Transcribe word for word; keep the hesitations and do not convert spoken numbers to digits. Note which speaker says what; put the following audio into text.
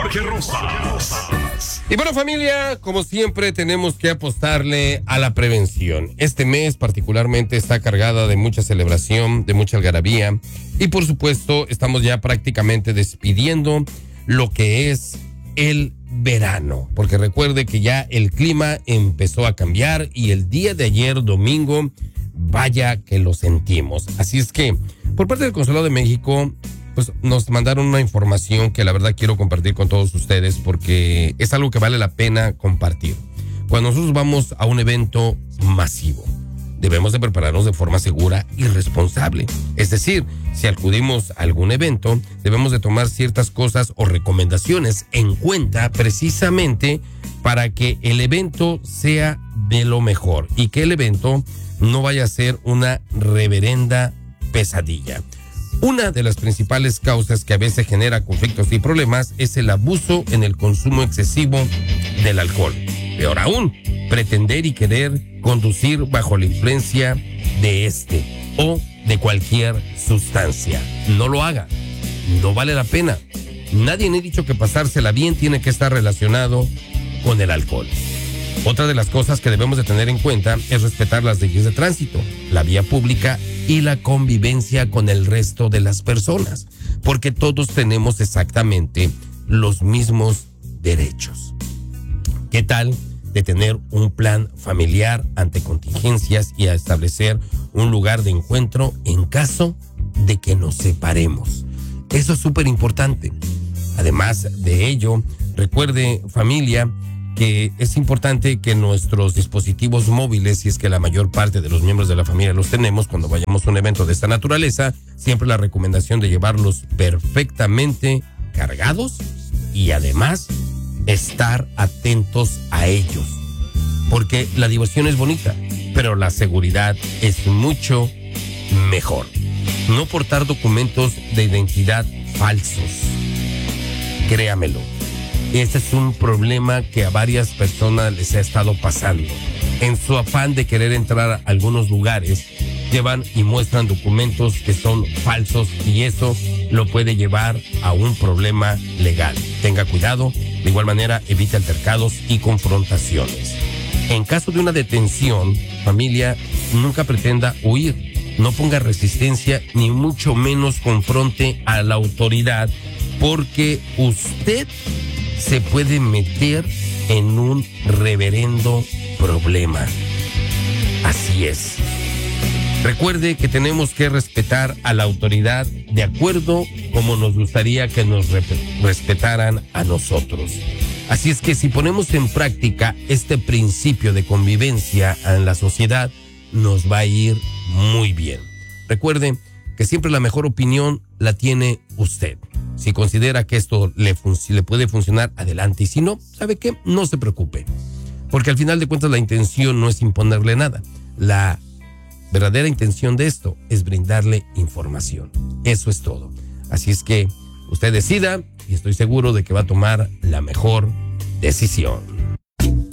Speaker 1: Jorge Rosas.
Speaker 2: Y bueno, familia, como siempre tenemos que apostarle a la prevención. Este mes particularmente está cargada de mucha celebración, de mucha algarabía y por supuesto estamos ya prácticamente despidiendo lo que es el verano, porque recuerde que ya el clima empezó a cambiar y el día de ayer domingo, vaya que lo sentimos. Así es que por parte del Consulado de México, pues nos mandaron una información que la verdad quiero compartir con todos ustedes porque es algo que vale la pena compartir. Cuando nosotros vamos a un evento masivo, debemos de prepararnos de forma segura y responsable. Es decir, si acudimos a algún evento, debemos de tomar ciertas cosas o recomendaciones en cuenta precisamente para que el evento sea de lo mejor y que el evento no vaya a ser una reverenda pesadilla. Una de las principales causas que a veces genera conflictos y problemas es el abuso en el consumo excesivo del alcohol. Peor aún, pretender y querer conducir bajo la influencia de este o de cualquier sustancia. No lo haga, no vale la pena. Nadie ha dicho que pasársela bien tiene que estar relacionado con el alcohol. Otra de las cosas que debemos de tener en cuenta es respetar las leyes de tránsito, la vía pública y la convivencia con el resto de las personas, porque todos tenemos exactamente los mismos derechos. ¿Qué tal de tener un plan familiar ante contingencias y a establecer un lugar de encuentro en caso de que nos separemos? Eso es súper importante. Además de ello, recuerde, familia, que es importante que nuestros dispositivos móviles, si es que la mayor parte de los miembros de la familia los tenemos, cuando vayamos a un evento de esta naturaleza, siempre la recomendación de llevarlos perfectamente cargados y además estar atentos a ellos. Porque la diversión es bonita, pero la seguridad es mucho mejor. No portar documentos de identidad falsos. Créamelo. Este es un problema que a varias personas les ha estado pasando. En su afán de querer entrar a algunos lugares, llevan y muestran documentos que son falsos y eso lo puede llevar a un problema legal. Tenga cuidado, de igual manera evite altercados y confrontaciones. En caso de una detención, familia, nunca pretenda huir. No ponga resistencia ni mucho menos confronte a la autoridad porque usted se puede meter en un reverendo problema. Así es. Recuerde que tenemos que respetar a la autoridad de acuerdo como nos gustaría que nos respetaran a nosotros. Así es que si ponemos en práctica este principio de convivencia en la sociedad, nos va a ir muy bien. Recuerde que siempre la mejor opinión la tiene usted. Si considera que esto le, fun- le puede funcionar, adelante. Y si no, ¿sabe qué? No se preocupe. Porque al final de cuentas la intención no es imponerle nada. La verdadera intención de esto es brindarle información. Eso es todo. Así es que usted decida y estoy seguro de que va a tomar la mejor decisión.